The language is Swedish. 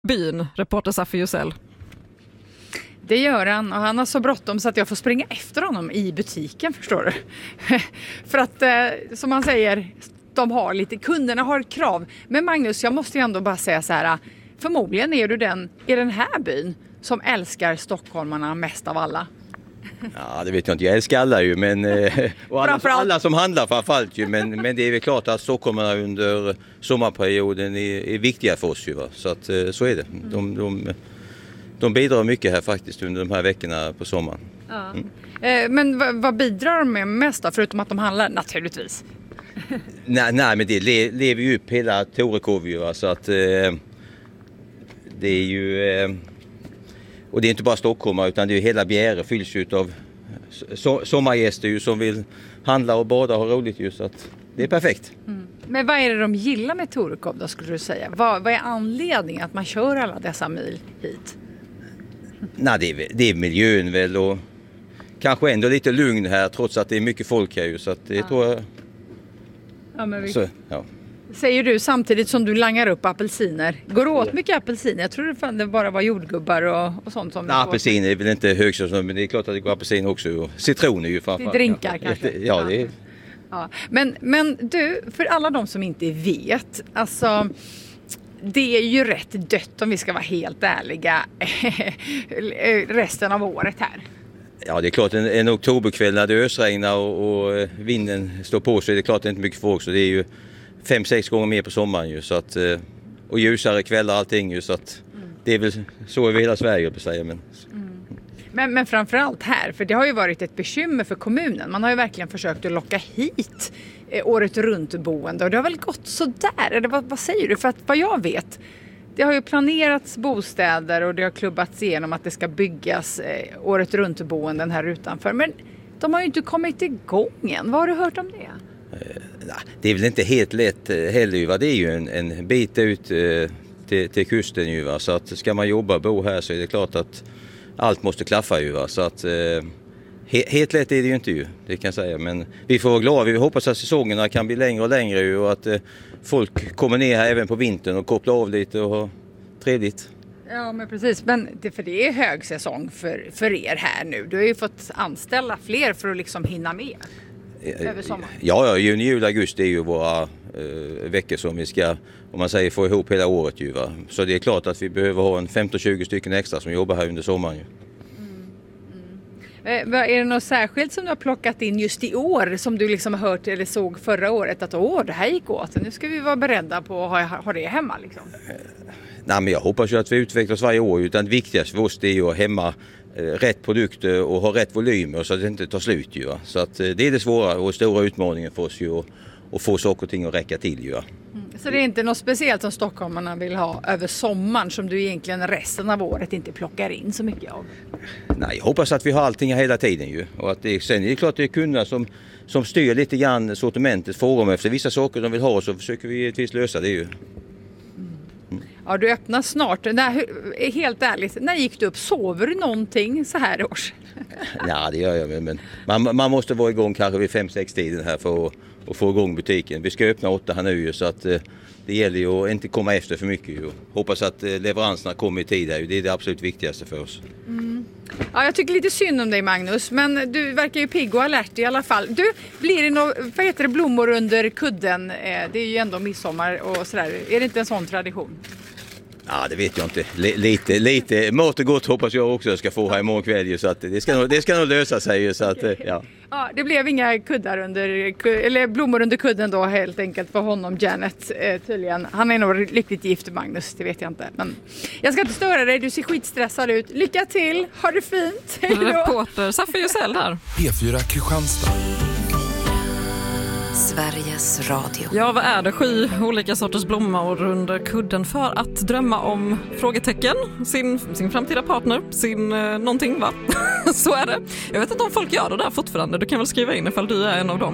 byn, reporter Safi Jusell. Det gör han, och han har så bråttom så att jag får springa efter honom i butiken, förstår du. För att, som man säger, kunderna har ett krav. Men Magnus, jag måste ju ändå bara säga så här, förmodligen är du den i den här byn som älskar stockholmarna mest av alla. Ja, det vet jag inte. Jag älskar alla ju, men och alla som handlar framförallt ju, men det är väl klart att stockholmarna under sommarperioden är viktiga för oss ju, va? Så att så är det. De bidrar mycket här faktiskt under de här veckorna på sommaren. Ja. Men vad bidrar de med mest då, förutom att de handlar naturligtvis? Nej, men det lever ju upp hela Torekov ju, va? Så att det är ju och det är inte bara stockholmare utan det är ju hela Bjäre fylls ut av sommargäster ju, som vill handla och bada och ha roligt ju, så att det är perfekt. Men vad är det de gillar med Torekov då, skulle du säga? Vad är anledningen att man kör alla dessa mil hit? Nej, det är miljön väl, och kanske ändå lite lugn här trots att det är mycket folk här ju, så att det tror jag. Ja, men så, ja. Säger du samtidigt som du langar upp apelsiner. Går det åt mycket apelsiner? Jag tror det bara var jordgubbar och sånt som... Nej, apelsiner är väl inte högsäsong, men det är klart att det går apelsiner också. Och citroner ju framförallt. Det drinkar kanske. Ja, det är... Ja. Men du, för alla de som inte vet, alltså... Det är ju rätt dött, om vi ska vara helt ärliga, resten av året här. Ja, det är klart, en oktoberkväll när det ösregnar och vinden står på, så är det klart att det inte är mycket folk. Så det är ju 5-6 gånger mer på sommaren ju, så att, och ljusare kvällar allting ju, så att det är väl så över hela Sverige, på säga. Men framförallt här, för det har ju varit ett bekymmer för kommunen. Man har ju verkligen försökt att locka hit året runt boende, och det har väl gått så där. Eller vad säger du? För att vad jag vet, det har ju planerats bostäder och det har klubbats igenom att det ska byggas året runt boenden här utanför. Men de har ju inte kommit igång än. Vad har du hört om det? Det är väl inte helt lätt heller ju, va? Det är ju en bit ut till kusten ju, va? Så att ska man jobba och bo här så är det klart att allt måste klaffa ju, va? Så att helt lätt är det ju inte ju, det kan jag säga. Men vi får vara glada, vi hoppas att säsongerna kan bli längre och längre ju, och att folk kommer ner här även på vintern och kopplar av lite och har trevligt. Ja, men precis. Men för det är högsäsong för er här nu. Du har ju fått anställa fler för att liksom hinna med över sommaren. Ja, juni, juli, augusti är ju våra veckor som vi ska, om man säger, få ihop hela året ju, va? Så det är klart att vi behöver ha en 15-20 stycken extra som jobbar här under sommaren ju. Är det något särskilt som du har plockat in just i år som du liksom har hört eller såg förra året att det här gick åt? Nu ska vi vara beredda på att ha det hemma liksom. Nej, men jag hoppas ju att vi utvecklas varje år, utan det viktigaste för oss det är ju att hemma rätt produkter och ha rätt volymer så att det inte tar slut ju, va? Så att det är det svåra och stora utmaningen för oss ju, att få saker och ting att räcka till ju, va? Så det är inte något speciellt som stockholmarna vill ha över sommaren som du egentligen resten av året inte plockar in så mycket av? Nej, jag hoppas att vi har allting hela tiden ju. Och att sen är det klart att det är kunderna som styr lite grann sortimentet, frågar om efter vissa saker de vill ha, så försöker vi givetvis lösa det ju. Ja, du öppnar snart. Helt ärligt, när gick du upp? Sover du någonting så här års? Ja, det gör jag, men man måste vara igång kanske vid 5-6 tiden här för att få igång butiken. Vi ska öppna 8 här nu, så att det gäller ju att inte komma efter för mycket. Hoppas att leveranserna kommer i tid här. Det är det absolut viktigaste för oss. Ja, jag tycker lite synd om dig, Magnus, men du verkar ju pigg och alert i alla fall. Du, blir det vad heter det, blommor under kudden? Det är ju ändå midsommar och sådär. Är det inte en sån tradition? Ja, det vet jag inte. Lite mat och gott hoppas jag också ska få här imorgon kväll, så att det ska nog lösa sig. Så att, ja. Ja, det blev inga kuddar eller blommor under kudden då helt enkelt för honom, Janet, tydligen. Han är nog lyckligt gift, Magnus, det vet jag inte. Men jag ska inte störa dig, du ser skitstressad ut. Lycka till, ha det fint. Hej då. Reporter Safi Jusell här. P4 Kristianstad. Sveriges Radio. Ja, vad är det? 7 olika sorters blommor under kudden för att drömma om frågetecken, sin framtida partner, sin någonting, va? Så är det. Jag vet inte om folk gör det där fortfarande. Du kan väl skriva in ifall du är en av dem.